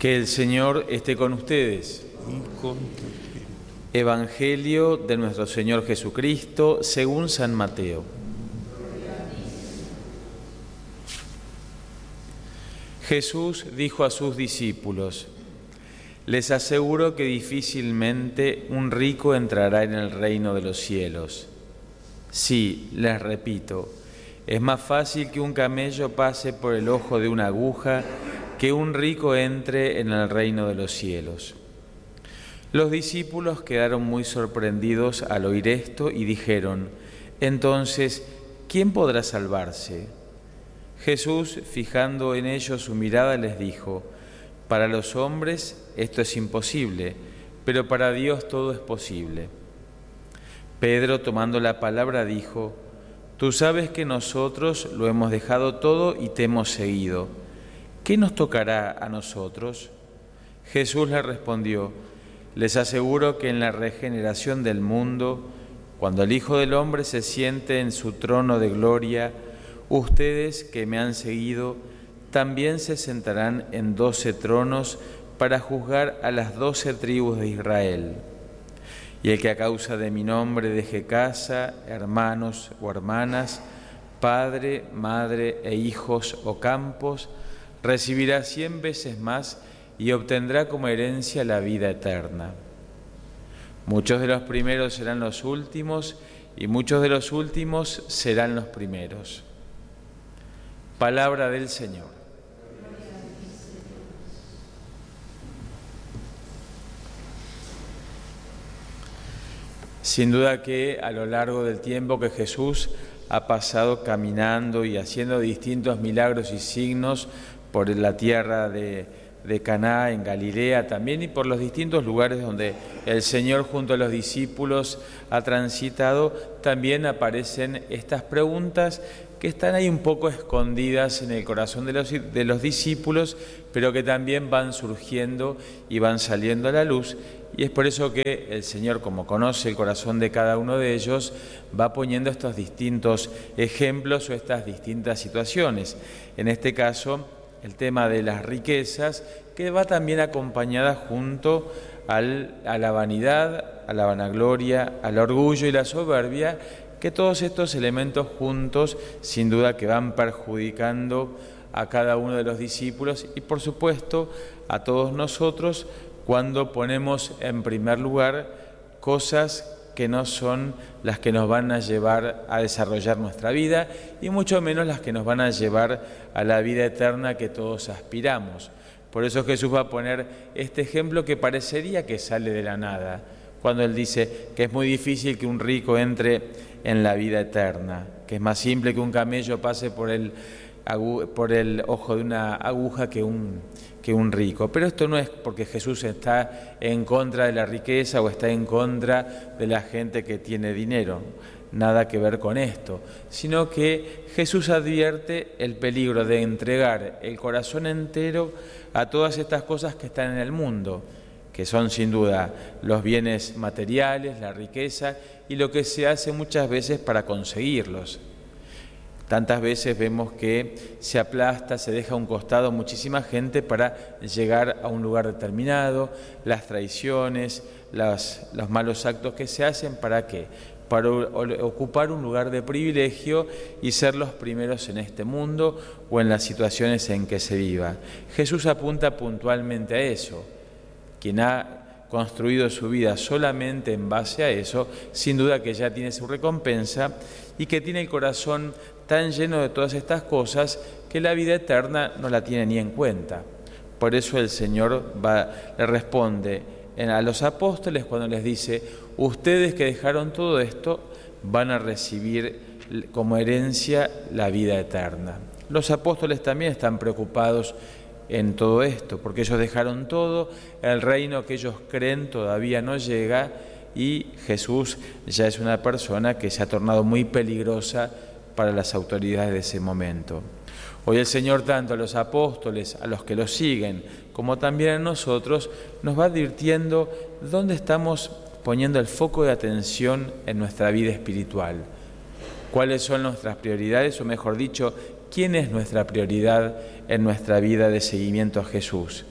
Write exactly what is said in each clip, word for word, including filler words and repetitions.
Que el Señor esté con ustedes. Evangelio de nuestro Señor Jesucristo según San Mateo. Jesús dijo a sus discípulos: les aseguro que difícilmente un rico entrará en el reino de los cielos. Sí, les repito, es más fácil que un camello pase por el ojo de una aguja que un rico entre en el reino de los cielos. Los discípulos quedaron muy sorprendidos al oír esto y dijeron: entonces, ¿quién podrá salvarse? Jesús, fijando en ellos su mirada, les dijo: para los hombres esto es imposible, pero para Dios todo es posible. Pedro, tomando la palabra, dijo: tú sabes que nosotros lo hemos dejado todo y te hemos seguido. ¿Qué nos tocará a nosotros? Jesús le respondió: les aseguro que en la regeneración del mundo, cuando el Hijo del Hombre se siente en su trono de gloria, ustedes que me han seguido también se sentarán en doce tronos para juzgar a las doce tribus de Israel. Y el que a causa de mi nombre deje casa, hermanos o hermanas, padre, madre e hijos o campos, recibirá cien veces más y obtendrá como herencia la vida eterna. Muchos de los primeros serán los últimos y muchos de los últimos serán los primeros. Palabra del Señor. Sin duda que a lo largo del tiempo que Jesús ha pasado caminando y haciendo distintos milagros y signos por la tierra de, de Caná en Galilea también, y por los distintos lugares donde el Señor junto a los discípulos ha transitado, también aparecen estas preguntas que están ahí un poco escondidas en el corazón de los, de los discípulos, pero que también van surgiendo y van saliendo a la luz. Y es por eso que el Señor, como conoce el corazón de cada uno de ellos, va poniendo estos distintos ejemplos o estas distintas situaciones. En este caso, el tema de las riquezas, que va también acompañada junto al, a la vanidad, a la vanagloria, al orgullo y la soberbia, que todos estos elementos juntos, sin duda que van perjudicando a cada uno de los discípulos y, por supuesto, a todos nosotros, cuando ponemos en primer lugar cosas que no son las que nos van a llevar a desarrollar nuestra vida y mucho menos las que nos van a llevar a la vida eterna que todos aspiramos. Por eso Jesús va a poner este ejemplo que parecería que sale de la nada, cuando Él dice que es muy difícil que un rico entre en la vida eterna, que es más simple que un camello pase por el, por el ojo de una aguja que un... que un rico. Pero esto no es porque Jesús está en contra de la riqueza o está en contra de la gente que tiene dinero, nada que ver con esto, sino que Jesús advierte el peligro de entregar el corazón entero a todas estas cosas que están en el mundo, que son sin duda los bienes materiales, la riqueza y lo que se hace muchas veces para conseguirlos. Tantas veces vemos que se aplasta, se deja a un costado muchísima gente para llegar a un lugar determinado, las traiciones, las, los malos actos que se hacen, ¿para qué? Para ocupar un lugar de privilegio y ser los primeros en este mundo o en las situaciones en que se viva. Jesús apunta puntualmente a eso. Quien ha construido su vida solamente en base a eso, sin duda que ya tiene su recompensa y que tiene el corazón tan lleno de todas estas cosas que la vida eterna no la tiene ni en cuenta. Por eso el Señor va, le responde a los apóstoles cuando les dice: ustedes que dejaron todo esto van a recibir como herencia la vida eterna. Los apóstoles también están preocupados en todo esto, porque ellos dejaron todo, el reino que ellos creen todavía no llega y Jesús ya es una persona que se ha tornado muy peligrosa para las autoridades de ese momento. Hoy el Señor, tanto a los apóstoles, a los que los siguen, como también a nosotros, nos va advirtiendo dónde estamos poniendo el foco de atención en nuestra vida espiritual. ¿Cuáles son nuestras prioridades? O mejor dicho, ¿quién es nuestra prioridad en nuestra vida de seguimiento a Jesús?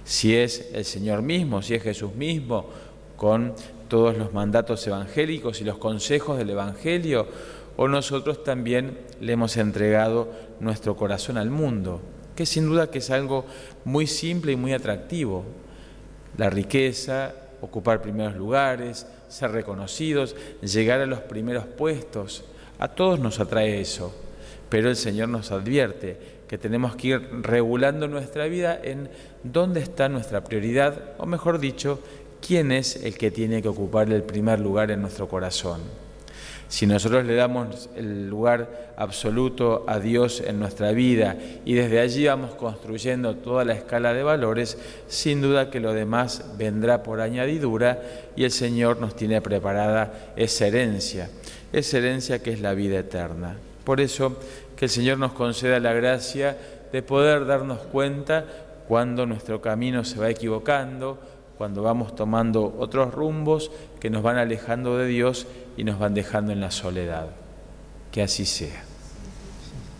Si es el Señor mismo, si es Jesús mismo, con todos los mandatos evangélicos y los consejos del Evangelio, o nosotros también le hemos entregado nuestro corazón al mundo, que sin duda que es algo muy simple y muy atractivo. La riqueza, ocupar primeros lugares, ser reconocidos, llegar a los primeros puestos, a todos nos atrae eso, pero el Señor nos advierte que tenemos que ir regulando nuestra vida en dónde está nuestra prioridad, o mejor dicho, quién es el que tiene que ocupar el primer lugar en nuestro corazón. Si nosotros le damos el lugar absoluto a Dios en nuestra vida y desde allí vamos construyendo toda la escala de valores, sin duda que lo demás vendrá por añadidura y el Señor nos tiene preparada esa herencia, esa herencia que es la vida eterna. Por eso, que el Señor nos conceda la gracia de poder darnos cuenta cuando nuestro camino se va equivocando, cuando vamos tomando otros rumbos que nos van alejando de Dios y nos van dejando en la soledad. Que así sea.